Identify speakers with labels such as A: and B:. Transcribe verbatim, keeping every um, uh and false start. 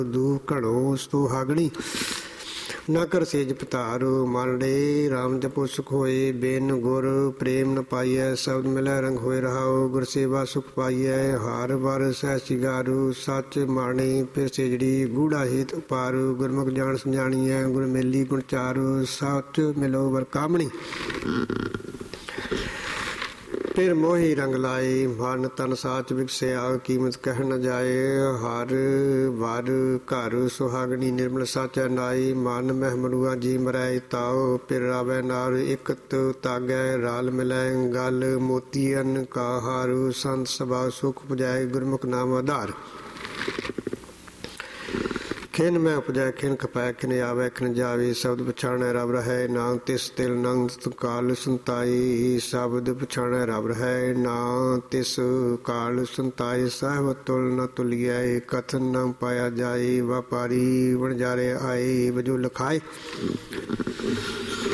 A: ਦੂਹ ਘੜੋ ਸੁਹਾਗਣੀ ਨਾ ਕਰ ਸੇਜ ਪਤਾਰੂ ਮਨ ਡੇ ਰਾਮ ਜਪੋ ਸੁਖ ਹੋਏ ਬੇਨ ਗੁਰ ਪ੍ਰੇਮ ਨ ਪਾਈਐ ਸ਼ਬਦ ਮਿਲੈ ਰੰਗ ਹੋਏ ਰਹਾਉ ਗੁਰ ਸੇਵਾ ਸੁਖ ਪਾਈਐ ਹਰ ਵਰ ਸਹਿ ਸਿਗਾਰੂ ਸੱਚ ਮਾਣੇ ਫਿਰ ਸੇਜੜੀ ਗੂੜਾ ਹੇਤ ਉਪਾਰੂ ਗੁਰਮੁਖ ਜਾਣ ਸਮਝਾਣੀਐ ਗੁਰ ਮੇਲੀ ਗੁਣ ਚਾਰੂ ਸੱਚ ਮਿਲੋ ਵਰ ਕਾਮਣੀ ਫਿਰ ਮੋਹੀ ਰੰਗ ਲਾਏ ਮਨ ਤਨ ਸਾਚ ਵਿਕਸਿਆ ਕੀਮਤ ਕਹਿ ਨ ਜਾਏ ਹਰ ਵਰ ਘਰ ਸੁਹਾਗਣੀ ਨਿਰਮਲ ਸਾਚੈ ਨਾਈ ਮਨ ਮਹਿ ਮਰੂਆ ਜੀ ਮਰੈ ਤਾਉ ਫਿਰ ਰਾਵੈ ਨਾਰ ਇਕਤ ਤਾਗੈ ਰਾਲ ਮਿਲੈ ਗਲ ਮੋਤੀਅਨ ਕਾ ਹਾਰੂ ਸੰਤ ਸਭਾ ਸੁਖ ਪੁਜਾਏ ਗੁਰਮੁਖ ਨਾਮ ਆਧਾਰ ਖਿਨ ਮੈਂ ਉਪਜੈ ਖਿਨ ਖਪੈ ਖਿਨ ਆਵੈ ਖਿਨ ਜਾਵੇ ਸ਼ਬਦ ਪਛਾਣੈ ਰਬ ਰਹੈ ਨਾ ਤਿਸ ਤਿਲ ਨੰਦ ਕਾਲ ਸੰਤਾਈ ਸ਼ਬਦ ਪਛਾਣੈ ਰਬ ਰਹੈ ਨਾ ਤਿਸ ਕਾਲ ਸੰਤਾਈ ਸਾਹਿਬ ਤੁਲ ਨ ਤੁਲੀਐ ਕਥਨ ਨ ਪਾਇਆ ਜਾਏ ਵਪਾਰੀ ਵਣਜਾਰੇ ਆਏ ਵਜੋ ਲਖਾਏ